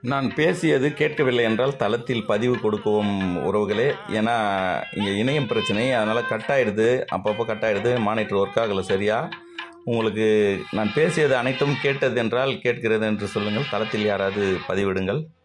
நான் பேசியது கேட்கவில்லை என்றால் தளத்தில் பதிவு கொடுக்கவும் உறவுகளே. ஏன்னா இங்கே இணையம் பிரச்சனை, அதனால் கட் ஆகிடுது, அப்பப்போ கட் ஆகிடுது, மானிட்டர் ஒர்க் ஆகலை சரியா. உங்களுக்கு நான் பேசியது அனைத்தும் கேட்டது என்றால் கேட்கிறது என்று சொல்லுங்கள். தளத்தில் யாராவது பதிவிடுங்கள்.